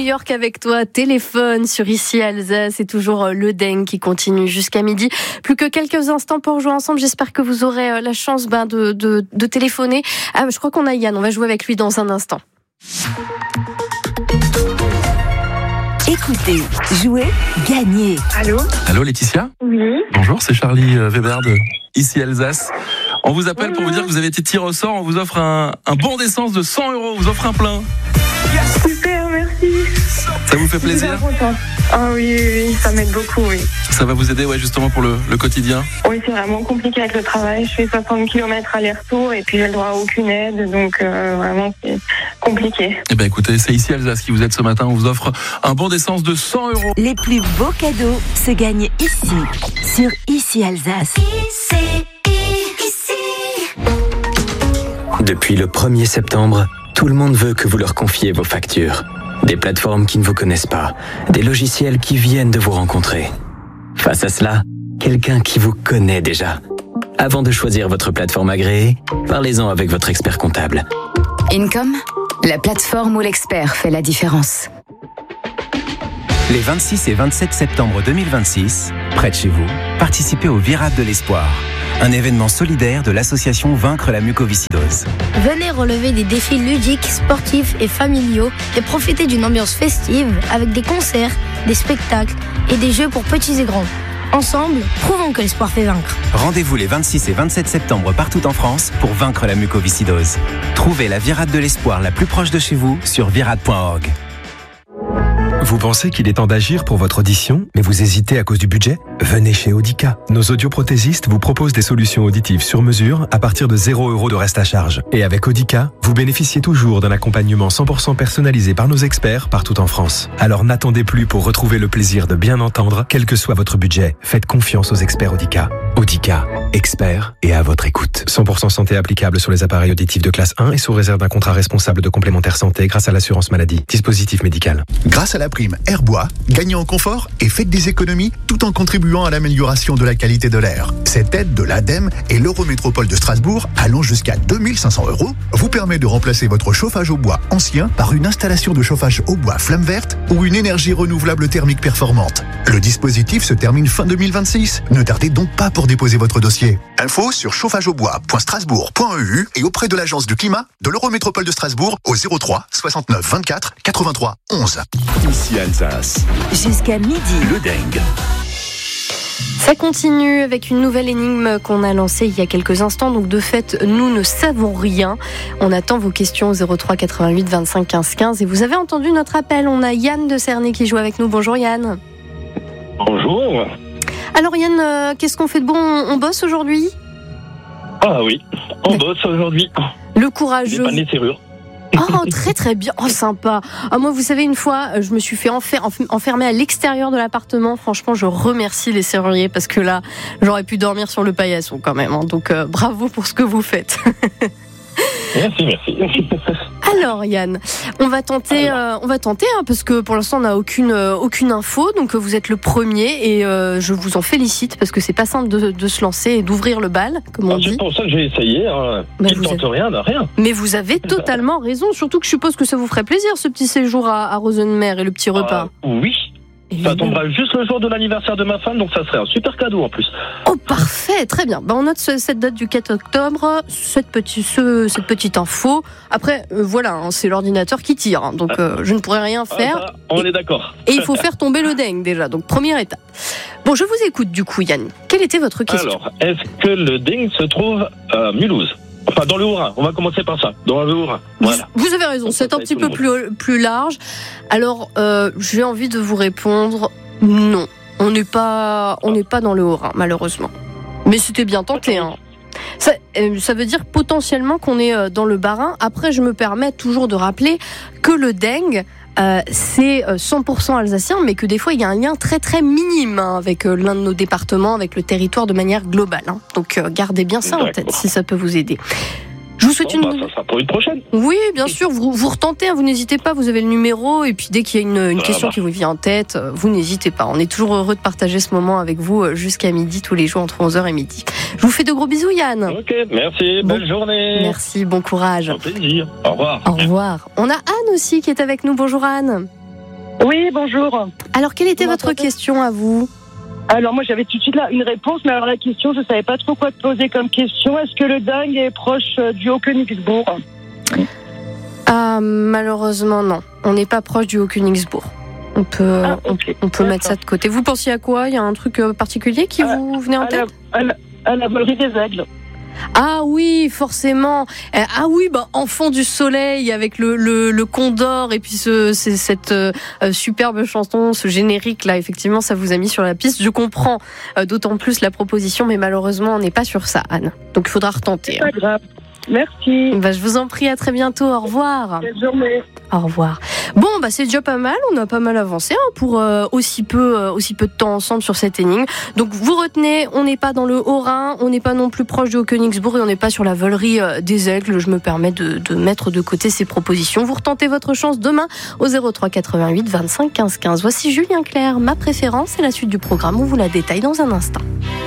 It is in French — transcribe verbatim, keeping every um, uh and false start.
York avec toi, téléphone sur Ici Alsace. C'est toujours le Deng qui continue jusqu'à midi. Plus que quelques instants pour jouer ensemble. J'espère que vous aurez la chance ben, de, de, de téléphoner. Ah, je crois qu'on a Yann. On va jouer avec lui dans un instant. Écoutez, jouez, gagnez. Allô ? Allô Laetitia ? Oui. Bonjour, c'est Charlie Weber de Ici Alsace. On vous appelle pour vous dire que vous avez été tiré au sort. On vous offre un, un bon d'essence de cent euros. On vous offre un plein. Super, merci. Ça vous fait plaisir ? Je suis super contente. Ah oui, oui, oui, ça m'aide beaucoup, oui. Ça va vous aider, ouais, justement pour le, le quotidien ? Oui, c'est vraiment compliqué avec le travail. Je fais soixante kilomètres aller-retour et puis j'ai le droit à aucune aide, donc euh, vraiment c'est compliqué. Eh bien écoutez, c'est Ici Alsace qui vous aide ce matin. On vous offre un bon d'essence de cent euros. Les plus beaux cadeaux se gagnent ici, sur Ici Alsace. Ici, ici. Depuis le premier septembre, tout le monde veut que vous leur confiez vos factures. Des plateformes qui ne vous connaissent pas, des logiciels qui viennent de vous rencontrer. Face à cela, quelqu'un qui vous connaît déjà. Avant de choisir votre plateforme agréée, parlez-en avec votre expert comptable. Income, la plateforme où l'expert fait la différence. Les vingt-six et vingt-sept septembre deux mille vingt-six, près de chez vous, participez au Virade de l'Espoir, un événement solidaire de l'association Vaincre la mucoviscidose. Venez relever des défis ludiques, sportifs et familiaux et profitez d'une ambiance festive avec des concerts, des spectacles et des jeux pour petits et grands. Ensemble, prouvons que l'espoir fait vaincre. Rendez-vous les vingt-six et vingt-sept septembre partout en France pour vaincre la mucoviscidose. Trouvez la Virade de l'Espoir la plus proche de chez vous sur virade point org. Vous pensez qu'il est temps d'agir pour votre audition, mais vous hésitez à cause du budget ? Venez chez Audica. Nos audioprothésistes vous proposent des solutions auditives sur mesure à partir de zéro euros de reste à charge. Et avec Audica, vous bénéficiez toujours d'un accompagnement cent pour cent personnalisé par nos experts partout en France. Alors n'attendez plus pour retrouver le plaisir de bien entendre, quel que soit votre budget. Faites confiance aux experts Audica. Audica, experts et à votre écoute. cent pour cent santé applicable sur les appareils auditifs de classe un et sous réserve d'un contrat responsable de complémentaire santé grâce à l'assurance maladie. Dispositif médical. Grâce à la prime Airbois, gagnez en confort et faites des économies tout en contribuant à l'amélioration de la qualité de l'air. Cette aide de l'ADEME et l'Eurométropole de Strasbourg, allant jusqu'à deux mille cinq cents euros, vous permet de remplacer votre chauffage au bois ancien par une installation de chauffage au bois flamme verte ou une énergie renouvelable thermique performante. Le dispositif se termine fin deux mille vingt-six. Ne tardez donc pas pour déposer votre dossier. Info sur chauffageaubois point strasbourg point e u et auprès de l'agence du climat de l'Eurométropole de Strasbourg au zéro trois soixante-neuf vingt-quatre quatre-vingt-trois onze. Ici Alsace. Jusqu'à midi. Le Deng. Ça continue avec une nouvelle énigme qu'on a lancée il y a quelques instants. Donc de fait, nous ne savons rien. On attend vos questions au zéro trois quatre-vingt-huit vingt-cinq quinze quinze. Et vous avez entendu notre appel. On a Yann de Cernay qui joue avec nous. Bonjour Yann. Bonjour. Alors Yann, euh, qu'est-ce qu'on fait de bon ? On bosse aujourd'hui ? Ah oui, on bosse aujourd'hui. Le courageux. Dépanner serrure. Oh, très très bien. Oh, sympa. Ah, moi, vous savez, une fois, je me suis fait enfer- enfermer à l'extérieur de l'appartement. Franchement, je remercie les serruriers parce que là, j'aurais pu dormir sur le paillasson quand même. Hein. Donc, euh, bravo pour ce que vous faites. Merci, merci. Alors Yann, on va tenter, euh, on va tenter, hein, parce que pour l'instant on n'a aucune euh, aucune info, donc euh, vous êtes le premier et euh, je vous en félicite parce que c'est pas simple de, de se lancer et d'ouvrir le bal, comme on ah, dit. C'est pour ça que j'ai essayé. Hein. Mais Qui vous tente avez... rien n'a rien. Mais vous avez totalement raison, surtout que je suppose que ça vous ferait plaisir ce petit séjour à, à Rosenmer et le petit repas. Euh, oui. Ça tombera juste le jour de l'anniversaire de ma femme, donc ça serait un super cadeau en plus. Oh parfait, très bien. Ben, on note ce, cette date du quatre octobre, cette, petit, ce, cette petite info. Après, euh, voilà, hein, c'est l'ordinateur qui tire, hein, donc euh, je ne pourrai rien faire. Ah, bah, on et, est d'accord. Et il faut faire tomber le Deng déjà, donc première étape. Bon, je vous écoute du coup Yann. Quelle était votre question ? Alors, est-ce que le Deng se trouve à Mulhouse ? Enfin, dans le Haut-Rhin, on va commencer par ça, dans le Haut-Rhin. Voilà. Vous, vous avez raison, c'est un petit peu plus, plus large. Alors, euh, j'ai envie de vous répondre, non, on n'est pas, on n'est pas dans le Haut-Rhin, malheureusement. Mais c'était bien tenté, hein. Ça, euh, ça veut dire potentiellement qu'on est euh, dans le Bas-Rhin. Après, je me permets toujours de rappeler que le Deng, euh, c'est cent pour cent alsacien, mais que des fois, il y a un lien très très minime hein, avec euh, l'un de nos départements, avec le territoire de manière globale. Hein. Donc, euh, gardez bien ça en tête, si ça peut vous aider. Je vous souhaite bon, une... bah, ça sera pour une prochaine. Oui, bien sûr, vous, vous retentez, hein, vous n'hésitez pas, vous avez le numéro, et puis dès qu'il y a une, une question qui vous vient en tête, vous n'hésitez pas. On est toujours heureux de partager ce moment avec vous jusqu'à midi, tous les jours entre onze heures et midi. Je vous fais de gros bisous, Yann. Ok, merci, bon. Belle journée. Merci, bon courage. Un plaisir, au revoir. Au revoir. On a Anne aussi qui est avec nous, bonjour Anne. Oui, bonjour. Alors, quelle était Vous votre m'entendez question à vous? Alors moi j'avais tout de suite là une réponse, mais alors la question, je savais pas trop quoi te poser comme question. Est-ce que le dingue est proche euh, du Haut-Königsbourg? Ah, malheureusement, non. On n'est pas proche du Haut-Königsbourg. On peut, Ah, okay. on, on peut mettre ça de côté. Vous pensiez à quoi? Il y a un truc particulier qui à, vous venait en à tête? la, à, la, à la volerie des aigles. Ah oui, forcément. Ah oui, bah enfant du soleil avec le le, le condor et puis ce c'est cette euh, superbe chanson, ce générique là. Effectivement, ça vous a mis sur la piste. Je comprends euh, d'autant plus la proposition, mais malheureusement, on n'est pas sur ça, Anne. Donc il faudra retenter. C'est pas hein. grave. Merci. Bah, je vous en prie, à très bientôt. Au revoir. Bonne journée. Au revoir. Bon, bah c'est déjà pas mal. On a pas mal avancé hein, pour euh, aussi peu, euh, aussi peu de temps ensemble sur cette énigme. Donc vous retenez, on n'est pas dans le Haut-Rhin, on n'est pas non plus proche du Haut-Königsbourg et on n'est pas sur la volerie euh, des aigles. Je me permets de, de mettre de côté ces propositions. Vous retentez votre chance demain au zéro trois quatre-vingt-huit vingt-cinq quinze quinze. Voici Julien Clerc, ma préférence et la suite du programme. On vous la détaille dans un instant.